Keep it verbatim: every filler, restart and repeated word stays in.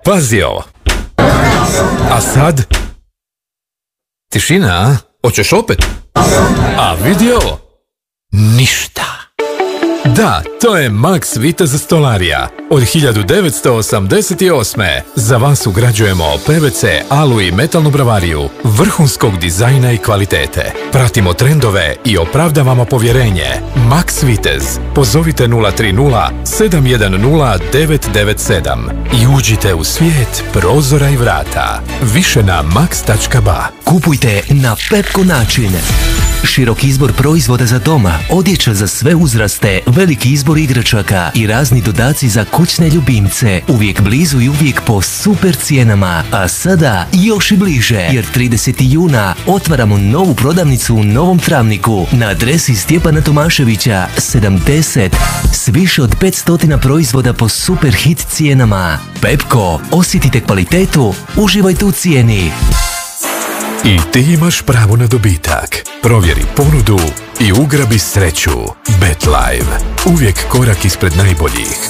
Pazi ovo. A sad? Tišina, a? Hoćeš opet? A vidi ovo? Ništa. Da, to je Max Vitez stolarija. Od hiljadu devetsto osamdeset osme. Za vas ugrađujemo P V C, alu i metalnu bravariju vrhunskog dizajna i kvalitete. Pratimo trendove i opravdavamo povjerenje. Max Vitez. Pozovite nula tri nula sedam jedan nula devet devet sedam i uđite u svijet prozora i vrata. Više na max tačka ba. Kupujte na Pepko način. Širok izbor proizvoda za doma, odjeća za sve uzraste, veliki izbor igračaka i razni dodaci za kućne ljubimce. Uvijek blizu i uvijek po super cijenama. A sada još i bliže, jer tridesetog juna otvaramo novu prodavnicu u Novom Travniku na adresi Stjepana Tomaševića sedamdeset s više od petsto proizvoda po super hit cijenama. Pepko, osjetite kvalitetu, uživajte u cijeni. I ti imaš pravo na dobitak. Provjeri ponudu i ugrabi sreću. BetLive. Uvijek korak ispred najboljih.